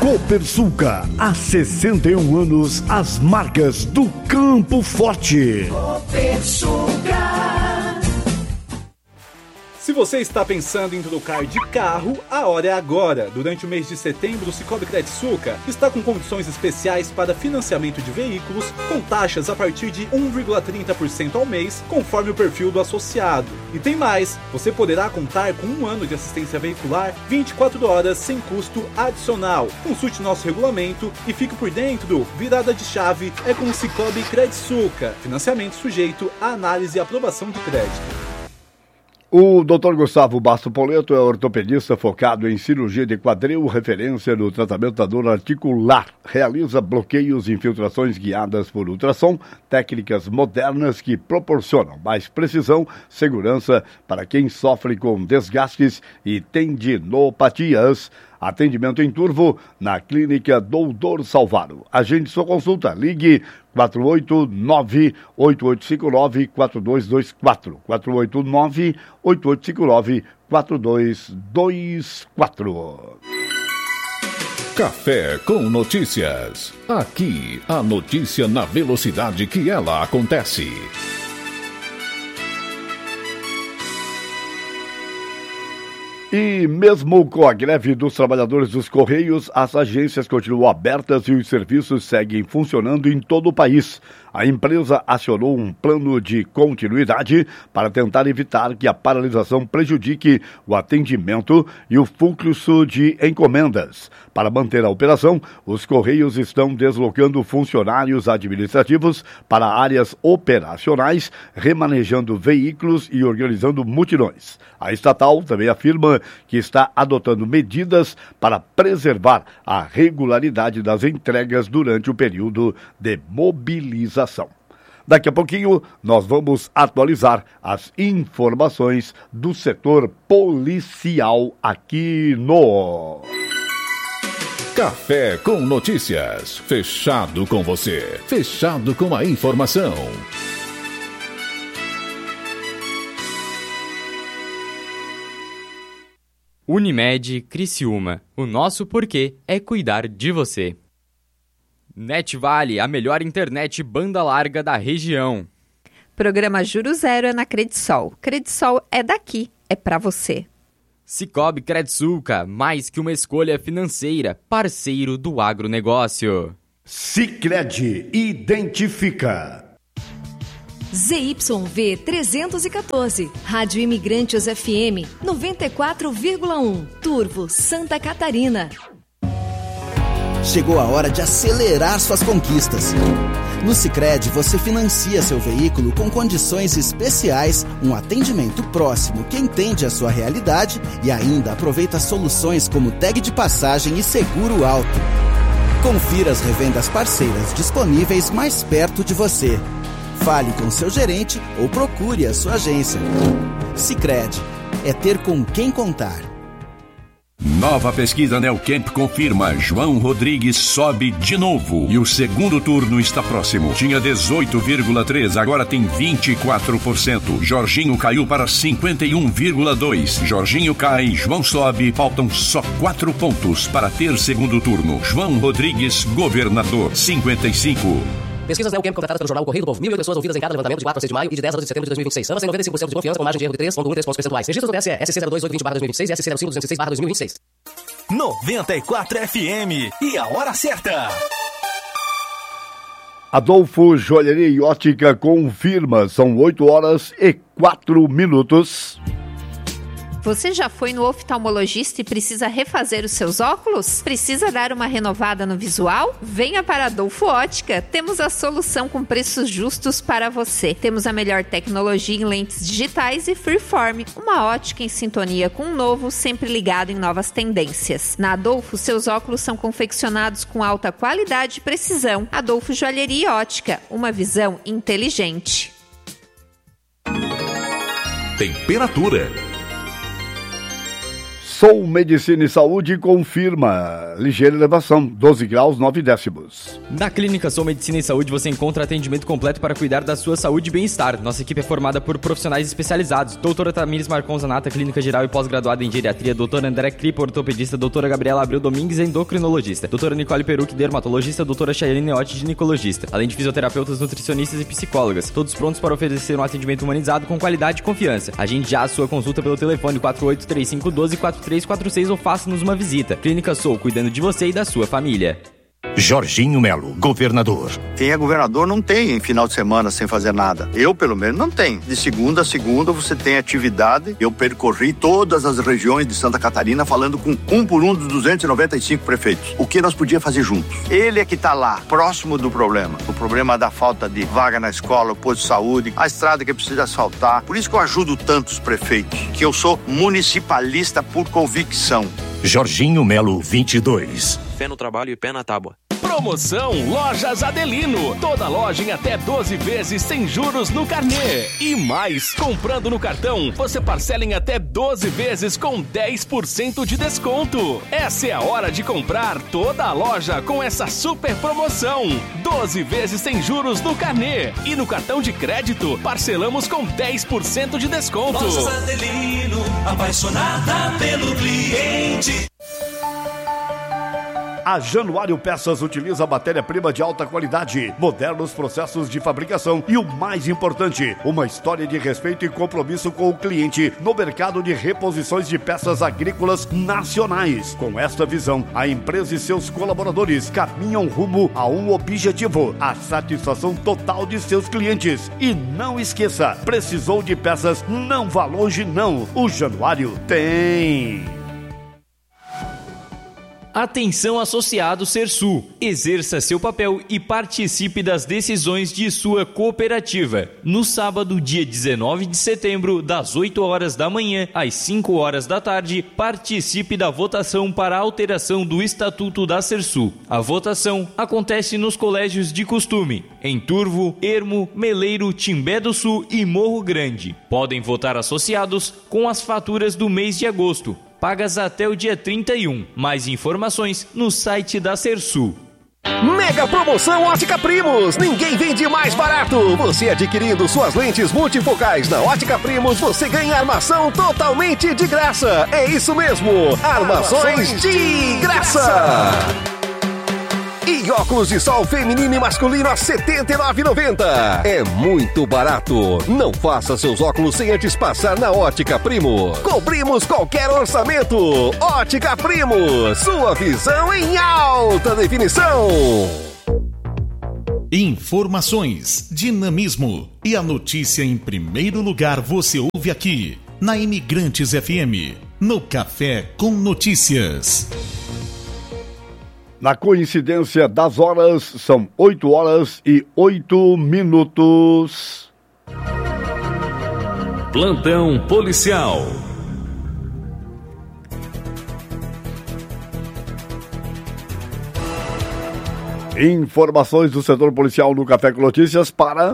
Copersucar, há 61 anos, as marcas do Campo Forte. Copersucar. Se você está pensando em trocar de carro, a hora é agora. Durante o mês de setembro, o Sicoob Credsucar está com condições especiais para financiamento de veículos, com taxas a partir de 1,30% ao mês, conforme o perfil do associado. E tem mais, você poderá contar com 1 ano de assistência veicular, 24 horas sem custo adicional. Consulte nosso regulamento e fique por dentro do Virada de Chave é com o Sicoob Credsucar. Financiamento sujeito à análise e aprovação de crédito. O Dr. Gustavo Basto Poleto é ortopedista focado em cirurgia de quadril, referência no tratamento da dor articular. Realiza bloqueios e infiltrações guiadas por ultrassom, técnicas modernas que proporcionam mais precisão, segurança para quem sofre com desgastes e tendinopatias. Atendimento em Turvo, na Clínica Doutor Salvaro. Agende sua consulta, ligue 489-8859-4224. 489-8859-4224. Café com Notícias. Aqui, a notícia na velocidade que ela acontece. E mesmo com a greve dos trabalhadores dos Correios, as agências continuam abertas e os serviços seguem funcionando em todo o país. A empresa acionou um plano de continuidade para tentar evitar que a paralisação prejudique o atendimento e o fluxo de encomendas. Para manter a operação, os Correios estão deslocando funcionários administrativos para áreas operacionais, remanejando veículos e organizando mutirões. A estatal também afirma que está adotando medidas para preservar a regularidade das entregas durante o período de mobilização. Daqui a pouquinho, nós vamos atualizar as informações do setor policial aqui no Café com Notícias. Fechado com você. Fechado com a informação. Unimed Criciúma. O nosso porquê é cuidar de você. NetVale, a melhor internet banda larga da região. Programa Juro Zero é na Credisol. Credisol é daqui, é pra você. Sicoob Credsucar, mais que uma escolha financeira, parceiro do agronegócio. Sicredi identifica. ZYV 314, Rádio Imigrantes FM 94,1, Turvo, Santa Catarina. Chegou a hora de acelerar suas conquistas. No Sicredi você financia seu veículo com condições especiais, um atendimento próximo que entende a sua realidade e ainda aproveita soluções como tag de passagem e seguro alto. Confira as revendas parceiras disponíveis mais perto de você. Fale com seu gerente ou procure a sua agência. Sicredi, é ter com quem contar. Nova pesquisa Neocamp confirma, João Rodrigues sobe de novo e o segundo turno está próximo. Tinha 18,3%, agora tem 24%. Jorginho caiu para 51,2%. Jorginho cai, João sobe, faltam só 4 pontos para ter segundo turno. João Rodrigues, governador, 55%. Pesquisas Neocamp contratadas pelo jornal Correio do Povo. 1.008 pessoas ouvidas em cada levantamento de 4 a 6 de maio e de 10 a 12 de setembro de 2026. Ambas têm 95% de confiança com margem de erro de 3,13 pontos percentuais. Registros do TSE, SC 02820/2026 e SC 05206/2026. 94 FM e a hora certa. Adolfo Joalheria e Ótica confirma, são 8h04. Você já foi no oftalmologista e precisa refazer os seus óculos? Precisa dar uma renovada no visual? Venha para a Adolfo Ótica. Temos a solução com preços justos para você. Temos a melhor tecnologia em lentes digitais e Freeform, uma ótica em sintonia com o novo, sempre ligado em novas tendências. Na Adolfo, seus óculos são confeccionados com alta qualidade e precisão. Adolfo Joalheria e Ótica, uma visão inteligente. Temperatura. Sou Medicina e Saúde confirma ligeira elevação, 12 graus 9 décimos. Na Clínica Sou Medicina e Saúde você encontra atendimento completo para cuidar da sua saúde e bem-estar. Nossa equipe é formada por profissionais especializados. Doutora Tamires Marcon Zanata, Clínica Geral e pós-graduada em Geriatria. Doutora André Cripo, ortopedista. Doutora Gabriela Abreu Domingues, endocrinologista. Doutora Nicole Perucci, dermatologista. Doutora Chayane Neotti, ginecologista. Além de fisioterapeutas, nutricionistas e psicólogas. Todos prontos para oferecer um atendimento humanizado com qualidade e confiança. Agende já a sua consulta pelo telefone 483512-4346 ou faça-nos uma visita. Clínica Sou, cuidando de você e da sua família. Jorginho Melo, governador. Quem é governador não tem final de semana sem fazer nada. Eu, pelo menos, não tenho. De segunda a segunda você tem atividade. Eu percorri todas as regiões de Santa Catarina falando com um por um dos 295 prefeitos. O que nós podíamos fazer juntos? Ele é que está lá, próximo do problema. O problema da falta de vaga na escola, o posto de saúde, a estrada que precisa asfaltar. Por isso que eu ajudo tantos prefeitos, que eu sou municipalista por convicção. Jorginho Melo, 22. Pé no trabalho e pé na tábua. Promoção Lojas Adelino. Toda loja em até 12 vezes sem juros no carnê. E mais, comprando no cartão, você parcela em até 12 vezes com 10% de desconto. Essa é a hora de comprar toda a loja com essa super promoção. 12 vezes sem juros no carnê. E no cartão de crédito, parcelamos com 10% de desconto. Lojas Adelino, apaixonada pelo cliente. A Januário Peças utiliza matéria-prima de alta qualidade, modernos processos de fabricação e o mais importante, uma história de respeito e compromisso com o cliente no mercado de reposições de peças agrícolas nacionais. Com esta visão, a empresa e seus colaboradores caminham rumo a um objetivo, a satisfação total de seus clientes. E não esqueça, precisou de peças? Não vá longe não, o Januário tem! Atenção associado Sersul, exerça seu papel e participe das decisões de sua cooperativa. No sábado, dia 19 de setembro, das 8 horas da manhã às 5 horas da tarde, participe da votação para a alteração do Estatuto da Sersul. A votação acontece nos colégios de costume, em Turvo, Ermo, Meleiro, Timbé do Sul e Morro Grande. Podem votar associados com as faturas do mês de agosto, pagas até o dia 31. Mais informações no site da Sersul. Mega promoção Ótica Primos. Ninguém vende mais barato. Você adquirindo suas lentes multifocais na Ótica Primos, você ganha armação totalmente de graça. É isso mesmo, armações de graça. E óculos de sol feminino e masculino a R$ 79,90. É muito barato. Não faça seus óculos sem antes passar na Ótica Primo. Cobrimos qualquer orçamento. Ótica Primo, sua visão em alta definição. Informações, dinamismo e a notícia em primeiro lugar você ouve aqui, na Imigrantes FM, no Café com Notícias. Na coincidência das horas, são 8 horas e 8 minutos. Plantão policial. Informações do setor policial no Café com Notícias para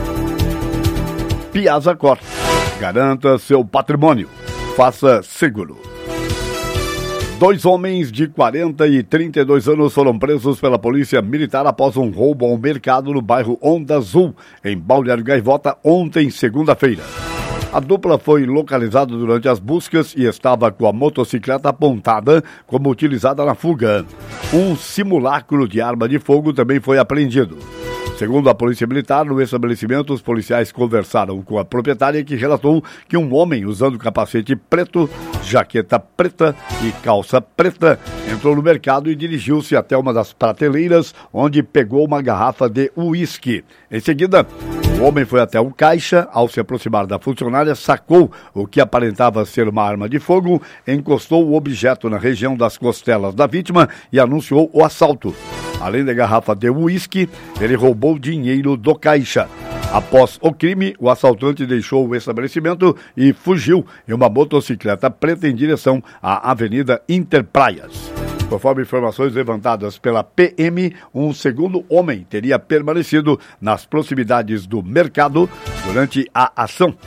Piazza Cor. Garanta seu patrimônio. Faça seguro. 2 homens de 40 e 32 anos foram presos pela polícia militar após um roubo ao mercado no bairro Onda Azul, em Balneário Gaivota, ontem, segunda-feira. A dupla foi localizada durante as buscas e estava com a motocicleta apontada como utilizada na fuga. Um simulacro de arma de fogo também foi apreendido. Segundo a Polícia Militar, no estabelecimento, os policiais conversaram com a proprietária, que relatou que um homem usando capacete preto, jaqueta preta e calça preta entrou no mercado e dirigiu-se até uma das prateleiras, onde pegou uma garrafa de uísque. Em seguida, o homem foi até o caixa. Ao se aproximar da funcionária, sacou o que aparentava ser uma arma de fogo, encostou o objeto na região das costelas da vítima e anunciou o assalto. Além da garrafa de uísque, ele roubou dinheiro do caixa. Após o crime, o assaltante deixou o estabelecimento e fugiu em uma motocicleta preta em direção à Avenida Interpraias. Conforme informações levantadas pela PM, um segundo homem teria permanecido nas proximidades do mercado durante a ação.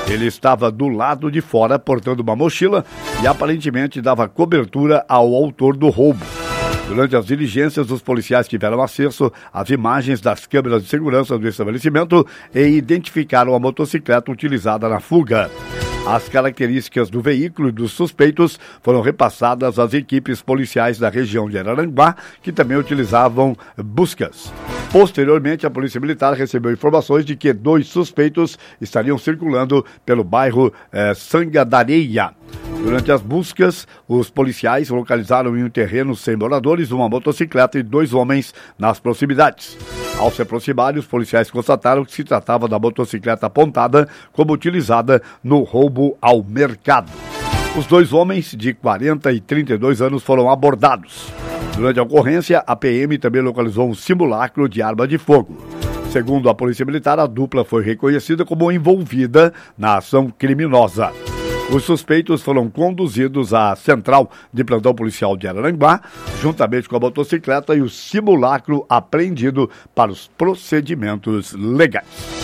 Ele estava do lado de fora portando uma mochila e aparentemente dava cobertura ao autor do roubo. Durante as diligências, os policiais tiveram acesso às imagens das câmeras de segurança do estabelecimento e identificaram a motocicleta utilizada na fuga. As características do veículo e dos suspeitos foram repassadas às equipes policiais da região de Araranguá, que também utilizavam buscas. Posteriormente, a Polícia Militar recebeu informações de que 2 suspeitos estariam circulando pelo bairro Sanga da Areia. Durante as buscas, os policiais localizaram em um terreno sem moradores uma motocicleta e 2 homens nas proximidades. Ao se aproximarem, os policiais constataram que se tratava da motocicleta apontada como utilizada no roubo ao mercado. Os 2 homens de 40 e 32 anos foram abordados. Durante a ocorrência, a PM também localizou um simulacro de arma de fogo. Segundo a Polícia Militar, a dupla foi reconhecida como envolvida na ação criminosa. Os suspeitos foram conduzidos à Central de Plantão Policial de Araranguá, juntamente com a motocicleta e o simulacro apreendido para os procedimentos legais.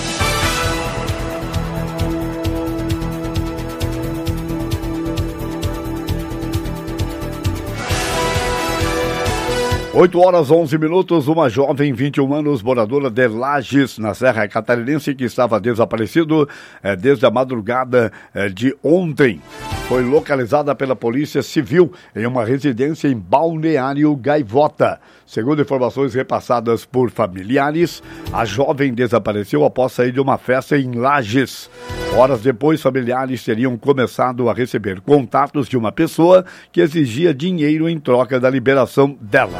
8h11, uma jovem, 21 anos, moradora de Lages, na Serra Catarinense, que estava desaparecido desde a madrugada de ontem. Foi localizada pela Polícia Civil em uma residência em Balneário Gaivota. Segundo informações repassadas por familiares, a jovem desapareceu após sair de uma festa em Lages. Horas depois, familiares teriam começado a receber contatos de uma pessoa que exigia dinheiro em troca da liberação dela.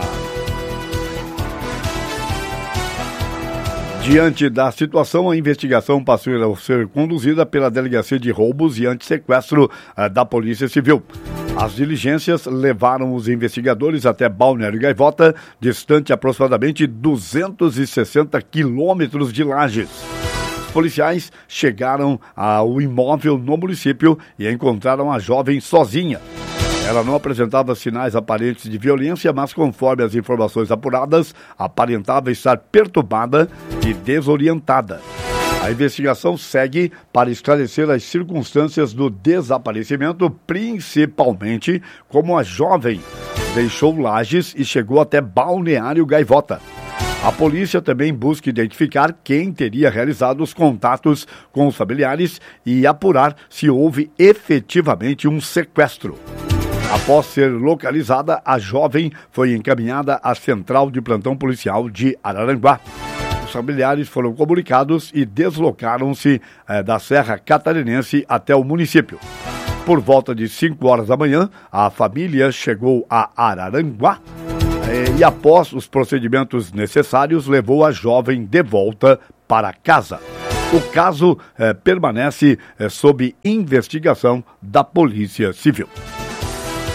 Diante da situação, a investigação passou a ser conduzida pela Delegacia de Roubos e Antissequestro da Polícia Civil. As diligências levaram os investigadores até Balneário Gaivota, distante aproximadamente 260 quilômetros de Lages. Os policiais chegaram ao imóvel no município e encontraram a jovem sozinha. Ela não apresentava sinais aparentes de violência, mas conforme as informações apuradas, aparentava estar perturbada e desorientada. A investigação segue para esclarecer as circunstâncias do desaparecimento, principalmente como a jovem deixou Lages e chegou até Balneário Gaivota. A polícia também busca identificar quem teria realizado os contatos com os familiares e apurar se houve efetivamente um sequestro. Após ser localizada, a jovem foi encaminhada à Central de Plantão Policial de Araranguá. Os familiares foram comunicados e deslocaram-se da Serra Catarinense até o município. Por volta de 5 horas da manhã, a família chegou a Araranguá e, após os procedimentos necessários, levou a jovem de volta para casa. O caso permanece sob investigação da Polícia Civil.